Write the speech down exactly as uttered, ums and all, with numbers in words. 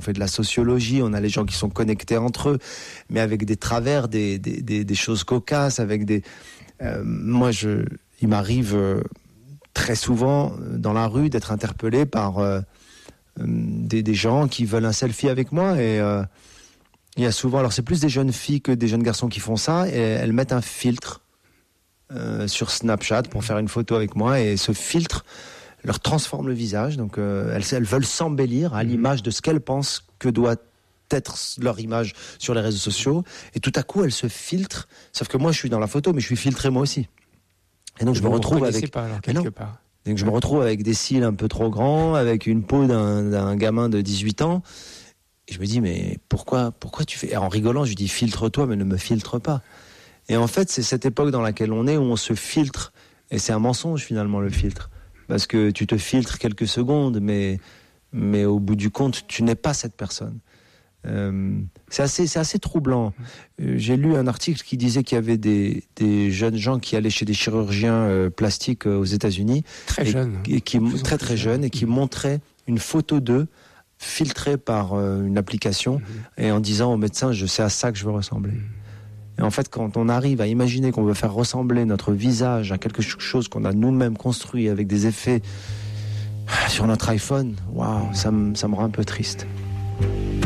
fait de la sociologie, on a les gens qui sont connectés entre eux, mais avec des travers, des, des, des, des choses cocasses, avec des... Euh, moi, je, il m'arrive euh, très souvent dans la rue d'être interpellé par euh, des, des gens qui veulent un selfie avec moi, et euh, il y a souvent, alors c'est plus des jeunes filles que des jeunes garçons qui font ça, et elles mettent un filtre euh, sur Snapchat pour faire une photo avec moi, et ce filtre leur transforme le visage, donc euh, elles, elles veulent s'embellir à l'image de ce qu'elles pensent que doit être leur image sur les réseaux sociaux, et tout à coup elles se filtrent, sauf que moi je suis dans la photo, mais je suis filtré moi aussi, et donc et je me retrouve avec pas, alors, quelque part. Donc je me retrouve avec des cils un peu trop grands, avec une peau d'un, d'un gamin de dix-huit ans, et je me dis mais pourquoi, pourquoi tu fais, et en rigolant je lui dis filtre-toi mais ne me filtre pas. Et en fait c'est cette époque dans laquelle on est où on se filtre, et c'est un mensonge finalement le filtre. Parce que tu te filtres quelques secondes, mais, mais au bout du compte, tu n'es pas cette personne. Euh, c'est assez, c'est assez troublant. Euh, j'ai lu un article qui disait qu'il y avait des, des jeunes gens qui allaient chez des chirurgiens euh, plastiques euh, aux États-Unis. Très et, jeunes. Et qui, très très jeunes, et qui montraient une photo d'eux filtrée par euh, une application, mmh. et en disant au médecin, je sais à ça que je veux ressembler. Mmh. Et en fait, quand on arrive à imaginer qu'on veut faire ressembler notre visage à quelque chose qu'on a nous-mêmes construit avec des effets sur notre iPhone, waouh, ça me, ça me rend un peu triste.